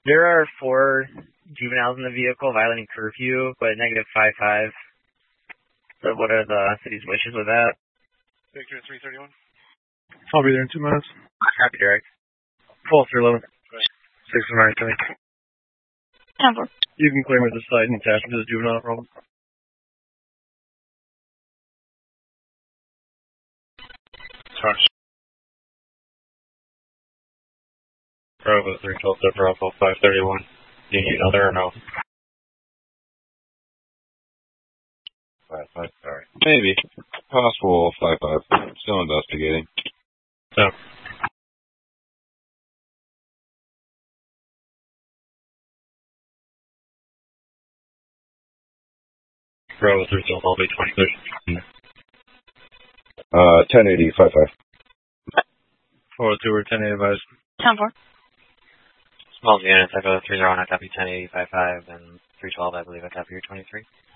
There are 4 juveniles in the vehicle violating curfew, but -55. So what are the city's wishes with that? Victor 331. I'll be there in 2 minutes. Copy, Derek. Full through 11. 6 of 9, coming. Number. You can claim it to site and attach it to the juvenile problem. Touch. Bravo 312 to Bravo 531. Do you need another or no? 5-5, sorry. Maybe. Possible 5-5. Still investigating. So. Bravo 312, I'll be 23. 1080, 5-5. 402 or 10 advised. 10-4. Small units, I go 309, I copy 1080, 55, and 312, I believe I copy your 23.